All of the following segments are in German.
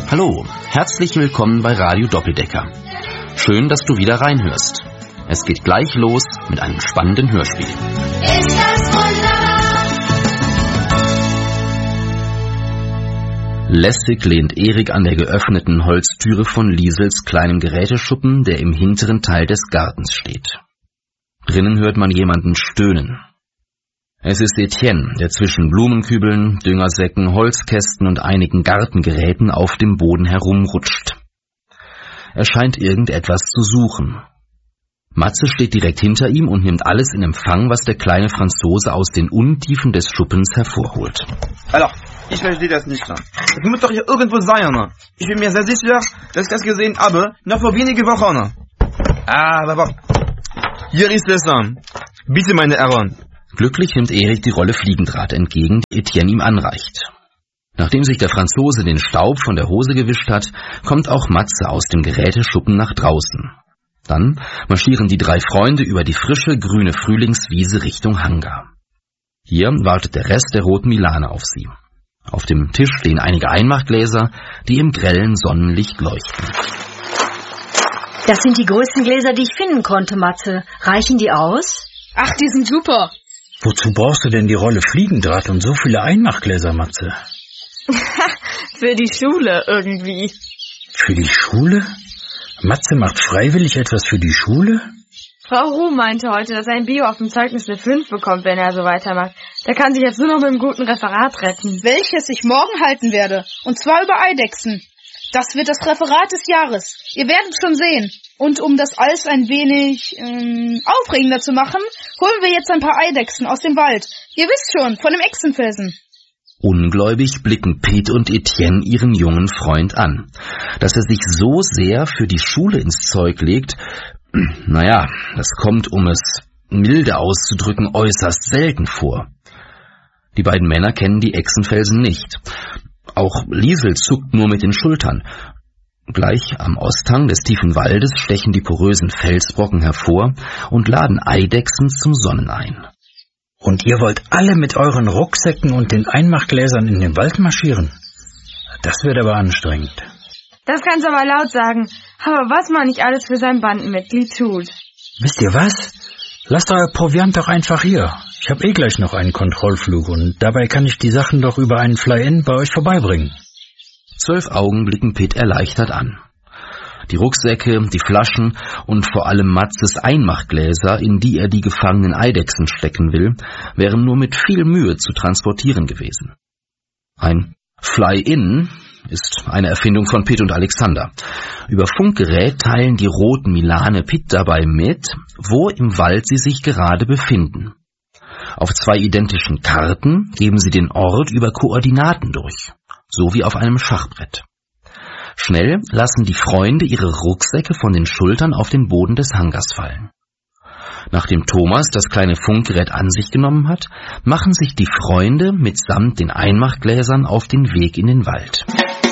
Hallo, herzlich willkommen bei Radio Doppeldecker. Schön, dass du wieder reinhörst. Es geht gleich los mit einem spannenden Hörspiel. Ist das wunderbar? Lässig lehnt Erik an der geöffneten Holztüre von Liesels kleinem Geräteschuppen, der im hinteren Teil des Gartens steht. Drinnen hört man jemanden stöhnen. Es ist Etienne, der zwischen Blumenkübeln, Düngersäcken, Holzkästen und einigen Gartengeräten auf dem Boden herumrutscht. Er scheint irgendetwas zu suchen. Matze steht direkt hinter ihm und nimmt alles in Empfang, was der kleine Franzose aus den Untiefen des Schuppens hervorholt. Alors, ich verstehe das nicht. Das muss doch hier irgendwo sein. Ich bin mir sehr sicher, dass ich das gesehen habe, noch vor wenigen Wochen. Aber hier ist es. Bitte, meine Herren. Glücklich nimmt Erik die Rolle Fliegendraht entgegen, die Etienne ihm anreicht. Nachdem sich der Franzose den Staub von der Hose gewischt hat, kommt auch Matze aus dem Geräteschuppen nach draußen. Dann marschieren die drei Freunde über die frische, grüne Frühlingswiese Richtung Hangar. Hier wartet der Rest der roten Milane auf sie. Auf dem Tisch stehen einige Einmachgläser, die im grellen Sonnenlicht leuchten. Das sind die größten Gläser, die ich finden konnte, Matze. Reichen die aus? Ach, die sind super. Wozu brauchst du denn die Rolle Fliegendraht und so viele Einmachgläser, Matze? Für die Schule irgendwie. Für die Schule? Matze macht freiwillig etwas für die Schule? Frau Ruh meinte heute, dass er in Bio auf dem Zeugnis eine 5 bekommt, wenn er so weitermacht. Der kann sich jetzt nur noch mit einem guten Referat retten. Welches ich morgen halten werde. Und zwar über Eidechsen. Das wird das Referat des Jahres. Ihr werdet schon sehen. Und um das alles ein wenig aufregender zu machen, holen wir jetzt ein paar Eidechsen aus dem Wald. Ihr wisst schon, von dem Echsenfelsen. Ungläubig blicken Pete und Etienne ihren jungen Freund an. Dass er sich so sehr für die Schule ins Zeug legt, naja, das kommt, um es milde auszudrücken, äußerst selten vor. Die beiden Männer kennen die Echsenfelsen nicht. Auch Liesel zuckt nur mit den Schultern. Gleich am Osthang des tiefen Waldes stechen die porösen Felsbrocken hervor und laden Eidechsen zum Sonnen ein. Und ihr wollt alle mit euren Rucksäcken und den Einmachgläsern in den Wald marschieren? Das wird aber anstrengend. Das kannst du aber laut sagen. Aber was man nicht alles für sein Bandenmitglied tut. Wisst ihr was? Lasst euer Proviant doch einfach hier. Ich habe gleich noch einen Kontrollflug und dabei kann ich die Sachen doch über einen Fly-In bei euch vorbeibringen. 12 Augen blicken Pete erleichtert an. Die Rucksäcke, die Flaschen und vor allem Matzes Einmachgläser, in die er die gefangenen Eidechsen stecken will, wären nur mit viel Mühe zu transportieren gewesen. Ein Fly-In ist eine Erfindung von Pete und Alexander. Über Funkgerät teilen die roten Milane Pete dabei mit, wo im Wald sie sich gerade befinden. Auf 2 identischen Karten geben sie den Ort über Koordinaten durch, so wie auf einem Schachbrett. Schnell lassen die Freunde ihre Rucksäcke von den Schultern auf den Boden des Hangars fallen. Nachdem Thomas das kleine Funkgerät an sich genommen hat, machen sich die Freunde mitsamt den Einmachgläsern auf den Weg in den Wald.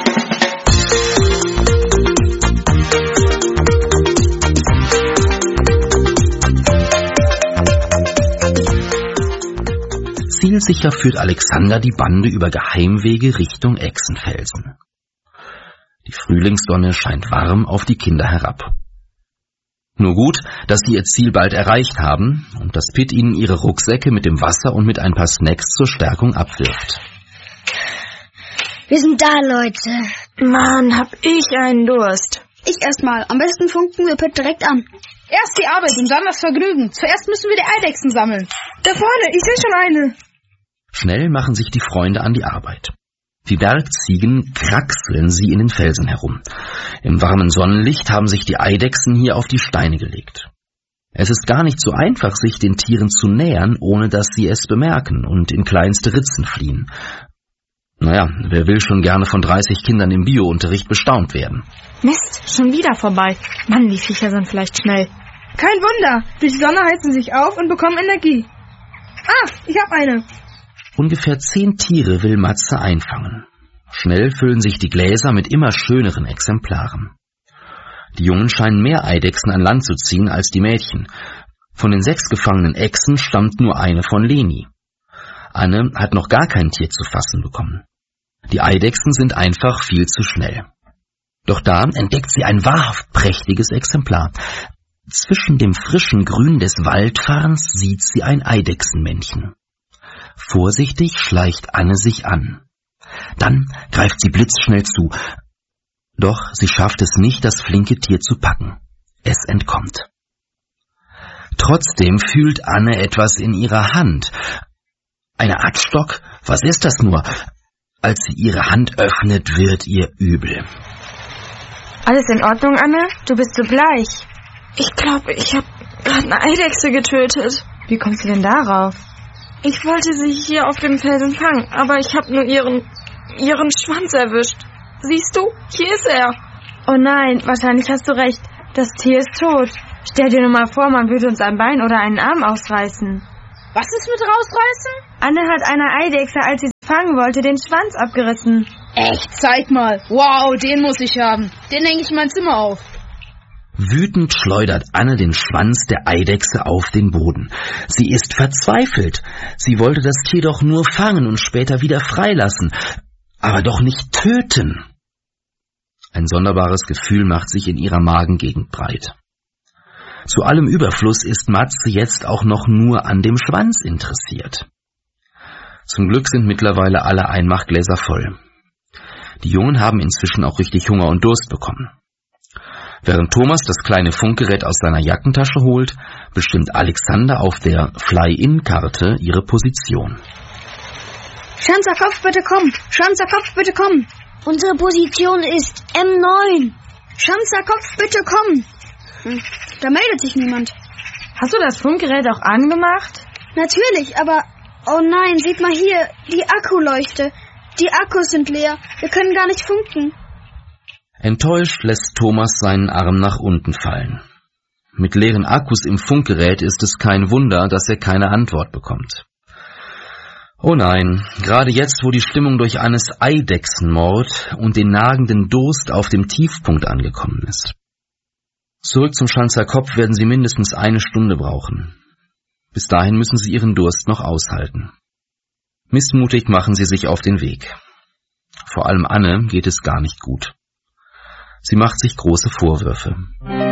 Zielsicher führt Alexander die Bande über Geheimwege Richtung Echsenfelsen. Die Frühlingssonne scheint warm auf die Kinder herab. Nur gut, dass sie ihr Ziel bald erreicht haben und dass Pete ihnen ihre Rucksäcke mit dem Wasser und mit ein paar Snacks zur Stärkung abwirft. Wir sind da, Leute. Mann, hab ich einen Durst. Ich erstmal. Am besten funken wir Pet direkt an. Erst die Arbeit und dann das Vergnügen. Zuerst müssen wir die Eidechsen sammeln. Da vorne, ich sehe schon eine. Schnell machen sich die Freunde an die Arbeit. Wie Bergziegen kraxeln sie in den Felsen herum. Im warmen Sonnenlicht haben sich die Eidechsen hier auf die Steine gelegt. Es ist gar nicht so einfach, sich den Tieren zu nähern, ohne dass sie es bemerken und in kleinste Ritzen fliehen. Naja, wer will schon gerne von 30 Kindern im Biounterricht bestaunt werden? Mist, schon wieder vorbei. Mann, die Viecher sind vielleicht schnell. Kein Wunder. Durch die Sonne heizen sie sich auf und bekommen Energie. Ah, ich hab eine. Ungefähr 10 Tiere will Matze einfangen. Schnell füllen sich die Gläser mit immer schöneren Exemplaren. Die Jungen scheinen mehr Eidechsen an Land zu ziehen als die Mädchen. Von den 6 gefangenen Echsen stammt nur eine von Leni. Anne hat noch gar kein Tier zu fassen bekommen. Die Eidechsen sind einfach viel zu schnell. Doch da entdeckt sie ein wahrhaft prächtiges Exemplar. Zwischen dem frischen Grün des Waldfarns sieht sie ein Eidechsenmännchen. Vorsichtig schleicht Anne sich an. Dann greift sie blitzschnell zu. Doch sie schafft es nicht, das flinke Tier zu packen. Es entkommt. Trotzdem fühlt Anne etwas in ihrer Hand. Eine Art Stock? Was ist das nur? Als sie ihre Hand öffnet, wird ihr übel. Alles in Ordnung, Anne? Du bist so bleich. Ich glaube, ich habe gerade eine Eidechse getötet. Wie kommst du denn darauf? Ich wollte sie hier auf dem Felsen fangen, aber ich habe nur ihren Schwanz erwischt. Siehst du? Hier ist er. Oh nein, wahrscheinlich hast du recht. Das Tier ist tot. Stell dir nur mal vor, man würde uns ein Bein oder einen Arm ausreißen. Was ist mit rausreißen? Anne hat einer Eidechse, als sie sie fangen wollte, den Schwanz abgerissen. Echt? Zeig mal. Wow, den muss ich haben. Den hänge ich in mein Zimmer auf. Wütend schleudert Anne den Schwanz der Eidechse auf den Boden. Sie ist verzweifelt. Sie wollte das Tier doch nur fangen und später wieder freilassen, aber doch nicht töten. Ein sonderbares Gefühl macht sich in ihrer Magengegend breit. Zu allem Überfluss ist Matze jetzt auch noch nur an dem Schwanz interessiert. Zum Glück sind mittlerweile alle Einmachgläser voll. Die Jungen haben inzwischen auch richtig Hunger und Durst bekommen. Während Thomas das kleine Funkgerät aus seiner Jackentasche holt, bestimmt Alexander auf der Fly-In-Karte ihre Position. Schanzer Kopf, bitte komm! Schanzer Kopf, bitte komm! Unsere Position ist M9. Schanzer Kopf, bitte komm! Da meldet sich niemand. Hast du das Funkgerät auch angemacht? Natürlich, aber... Oh nein, seht mal hier, die Akkuleuchte. Die Akkus sind leer. Wir können gar nicht funken. Enttäuscht lässt Thomas seinen Arm nach unten fallen. Mit leeren Akkus im Funkgerät ist es kein Wunder, dass er keine Antwort bekommt. Oh nein, gerade jetzt, wo die Stimmung durch Annes Eidechsenmord und den nagenden Durst auf dem Tiefpunkt angekommen ist. Zurück zum Schanzer Kopf werden sie mindestens 1 Stunde brauchen. Bis dahin müssen sie ihren Durst noch aushalten. Missmutig machen sie sich auf den Weg. Vor allem Anne geht es gar nicht gut. Sie macht sich große Vorwürfe.